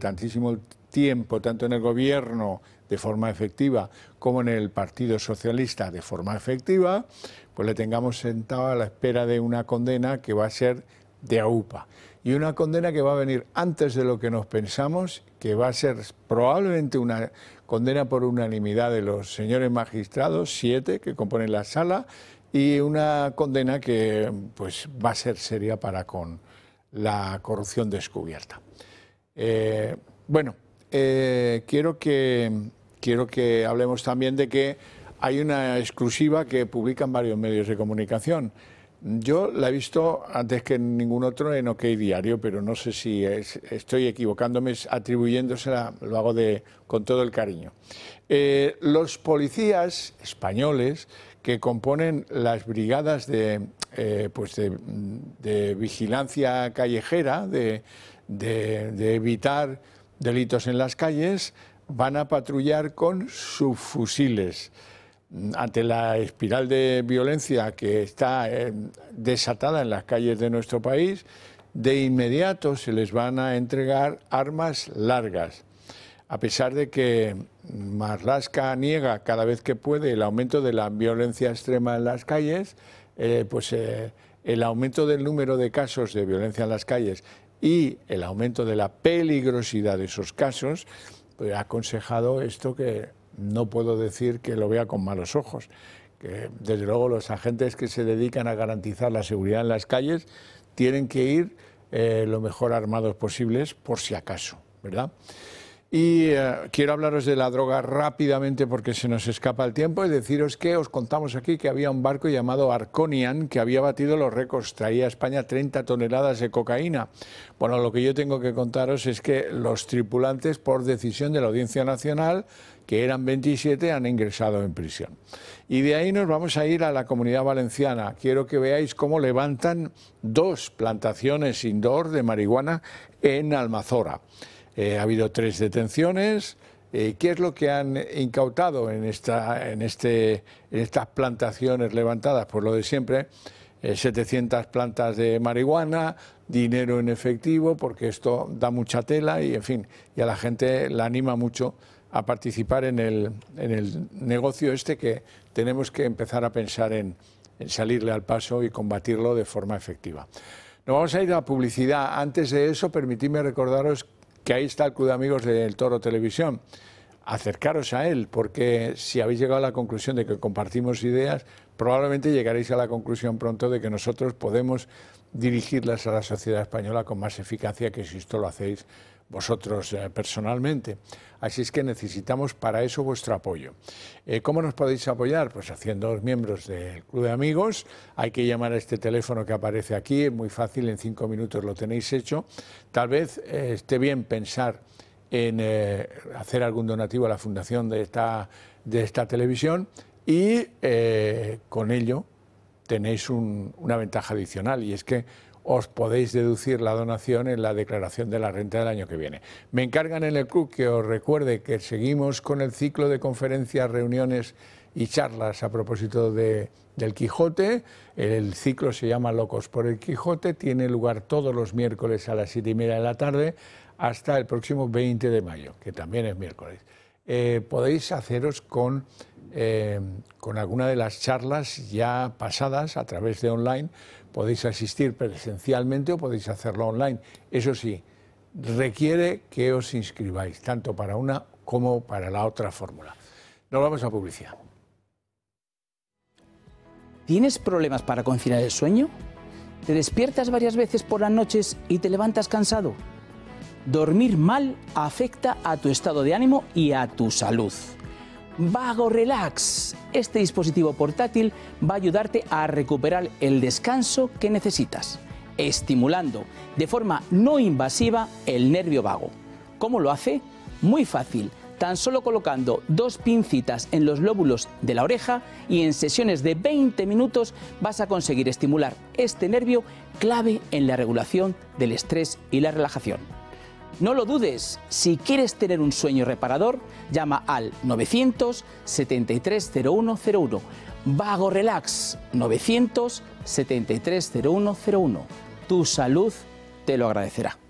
tantísimo tiempo, tanto en el gobierno de forma efectiva como en el Partido Socialista de forma efectiva, pues le tengamos sentado a la espera de una condena que va a ser de AUPA. Y una condena que va a venir antes de lo que nos pensamos, que va a ser probablemente una condena por unanimidad de los señores magistrados, 7 que componen la sala, y una condena que pues va a ser seria para con la corrupción descubierta. Quiero que hablemos también de que hay una exclusiva que publican varios medios de comunicación. Yo la he visto antes que ningún otro en OK Diario, pero no sé si estoy equivocándome, atribuyéndosela, lo hago con todo el cariño. Los policías españoles que componen las brigadas de vigilancia callejera, de evitar delitos en las calles, van a patrullar con subfusiles. Ante la espiral de violencia que está desatada en las calles de nuestro país, de inmediato se les van a entregar armas largas. A pesar de que Marlaska niega cada vez que puede el aumento de la violencia extrema en las calles, el aumento del número de casos de violencia en las calles y el aumento de la peligrosidad de esos casos, pues ha aconsejado esto que no puedo decir que lo vea con malos ojos, que desde luego los agentes que se dedican a garantizar la seguridad en las calles tienen que ir lo mejor armados posibles por si acaso, ¿verdad? Y quiero hablaros de la droga rápidamente porque se nos escapa el tiempo y deciros que os contamos aquí que había un barco llamado Arconian que había batido los récords, traía a España 30 toneladas de cocaína. Bueno, lo que yo tengo que contaros es que los tripulantes, por decisión de la Audiencia Nacional, que eran 27, han ingresado en prisión. Y de ahí nos vamos a ir a la Comunidad Valenciana. Quiero que veáis cómo levantan 2 plantaciones indoor de marihuana en Almazora. Ha habido 3 detenciones. ¿Qué es lo que han incautado en estas plantaciones levantadas? Pues lo de siempre, 700 plantas de marihuana, dinero en efectivo, porque esto da mucha tela y, en fin, y a la gente la anima mucho a participar en el negocio que tenemos que empezar a pensar en salirle al paso y combatirlo de forma efectiva. Nos vamos a ir a publicidad. Antes de eso, permitidme recordaros que ahí está el Club de Amigos del Toro Televisión. Acercaros a él, porque si habéis llegado a la conclusión de que compartimos ideas, probablemente llegaréis a la conclusión pronto de que nosotros podemos dirigirlas a la sociedad española con más eficacia que si esto lo hacéis vosotros personalmente. Así es que necesitamos para eso vuestro apoyo. ¿Cómo nos podéis apoyar? Pues haciéndoos miembros del Club de Amigos. Hay que llamar a este teléfono que aparece aquí, es muy fácil, en 5 minutos lo tenéis hecho. Tal vez esté bien pensar en hacer algún donativo a la fundación de esta televisión y con ello tenéis una ventaja adicional, y es que os podéis deducir la donación en la declaración de la renta del año que viene. Me encargan en el club que os recuerde que seguimos con el ciclo de conferencias, reuniones y charlas a propósito del Quijote. El ciclo se llama Locos por el Quijote, tiene lugar todos los miércoles a las 7:30 de la tarde hasta el próximo 20 de mayo, que también es miércoles. Podéis haceros con alguna de las charlas ya pasadas a través de online. Podéis asistir presencialmente o podéis hacerlo online. Eso sí, requiere que os inscribáis, tanto para una como para la otra fórmula. Nos vamos a publicidad. ¿Tienes problemas para conciliar el sueño? ¿Te despiertas varias veces por las noches y te levantas cansado? Dormir mal afecta a tu estado de ánimo y a tu salud. Vago Relax. Este dispositivo portátil va a ayudarte a recuperar el descanso que necesitas, estimulando de forma no invasiva el nervio vago. ¿Cómo lo hace? Muy fácil, tan solo colocando 2 pincitas en los lóbulos de la oreja y en sesiones de 20 minutos vas a conseguir estimular este nervio clave en la regulación del estrés y la relajación. No lo dudes, si quieres tener un sueño reparador, llama al 973-0101. Vago Relax, 973-0101. Tu salud te lo agradecerá.